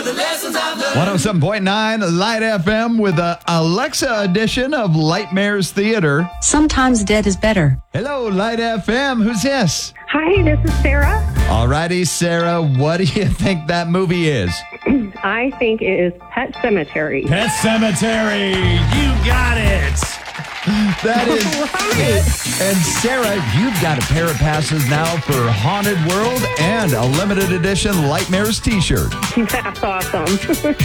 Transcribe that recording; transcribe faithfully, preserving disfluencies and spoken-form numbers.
one oh seven point nine Light F M with the Alexa edition of Lightmares Theater. Sometimes dead is better. Hello, Light F M. Who's this? Hi, this is Sarah. Alrighty, Sarah. What do you think that movie is? I think it is Pet Sematary. Pet Sematary. You got it. That is Right. And Sarah, you've got a pair of passes now for Haunted World and a limited edition Lightmares t-shirt. That's awesome.